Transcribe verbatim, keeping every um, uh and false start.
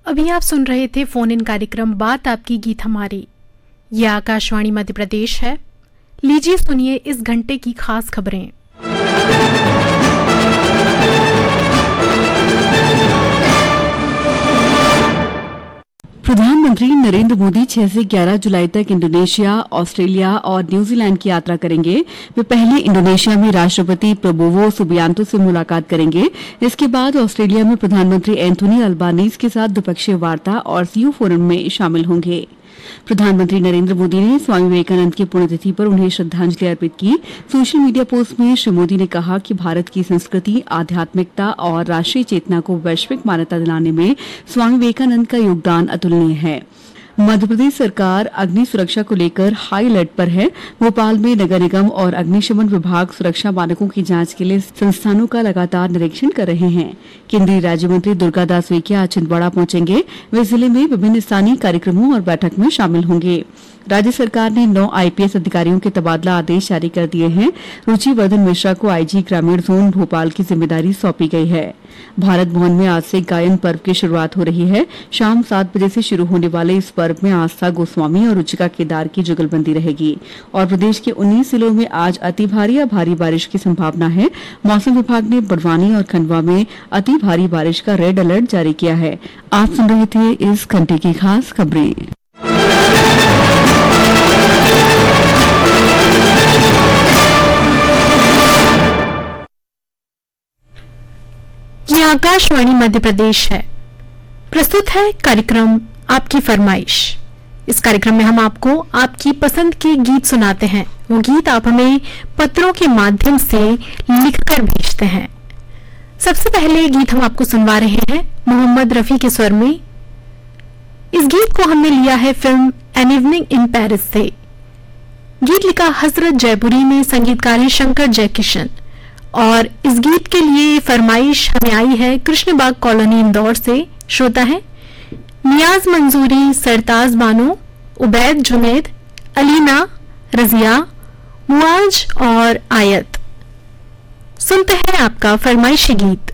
अभी आप सुन रहे थे फोन इन कार्यक्रम बात आपकी गीत हमारी। ये आकाशवाणी मध्य प्रदेश है। लीजिए सुनिए इस घंटे की खास खबरें। प्रधानमंत्री नरेंद्र मोदी छह से ग्यारह जुलाई तक इंडोनेशिया, ऑस्ट्रेलिया और न्यूजीलैंड की यात्रा करेंगे। वे पहले इंडोनेशिया में राष्ट्रपति प्रबोवो सुबियांतो से मुलाकात करेंगे। इसके बाद ऑस्ट्रेलिया में प्रधानमंत्री एंथोनी अल्बानीज के साथ द्विपक्षीय वार्ता और सीयू फोरम में शामिल होंगे। प्रधानमंत्री नरेंद्र मोदी ने स्वामी विवेकानंद की पुण्यतिथि पर उन्हें श्रद्धांजलि अर्पित की। सोशल मीडिया पोस्ट में श्री मोदी ने कहा कि भारत की संस्कृति, आध्यात्मिकता और राष्ट्रीय चेतना को वैश्विक मान्यता दिलाने में स्वामी विवेकानंद का योगदान अतुलनीय है। मध्य प्रदेश सरकार अग्नि सुरक्षा को लेकर हाई अलर्ट पर है। भोपाल में नगर निगम और अग्निशमन विभाग सुरक्षा मानकों की जांच के लिए संस्थानों का लगातार निरीक्षण कर रहे हैं। केंद्रीय राज्य मंत्री दुर्गादास उइके आज छिंदवाड़ा पहुंचेंगे। वे जिले में विभिन्न स्थानीय कार्यक्रमों और बैठक में शामिल होंगे। राज्य सरकार ने नौ आईपीएस अधिकारियों के तबादला आदेश जारी कर दिए हैं। रुचिवर्धन मिश्रा को आईजी ग्रामीण जोन भोपाल की जिम्मेदारी सौंपी गई है। भारत भवन में आज से गायन पर्व की शुरुआत हो रही है। शाम सात बजे से शुरू होने वाले इस पर्व में आस्था गोस्वामी और रुचिका केदार की जुगलबंदी रहेगी और प्रदेश के उन्नीस जिलों में आज अति भारी या भारी बारिश की संभावना है। मौसम विभाग ने बड़वानी और खंडवा में अति भारी बारिश का रेड अलर्ट जारी किया है। आप सुन रहे थे इस घंटे की खास खबरें। ये आकाशवाणी मध्य प्रदेश है। प्रस्तुत है कार्यक्रम आपकी फरमाइश। इस कार्यक्रम में हम आपको आपकी पसंद के गीत सुनाते हैं। वो गीत आप हमें पत्रों के माध्यम से लिखकर भेजते हैं। सबसे पहले गीत हम आपको सुनवा रहे हैं मोहम्मद रफी के स्वर में। इस गीत को हमने लिया है film an evening in Paris से। गीत लिखा हजरत जयपुरी ने, संगीतकार है शंकर जयकिशन। और इस गीत के लिए फरमाइश हमें आई है कृष्णबाग कॉलोनी इंदौर से। श्रोता है नियाज मंजूरी, सरताज बानो, उबैद जुनैद, अलीना, रजिया, मुआज और आयत। सुनते हैं आपका फरमाइशी गीत।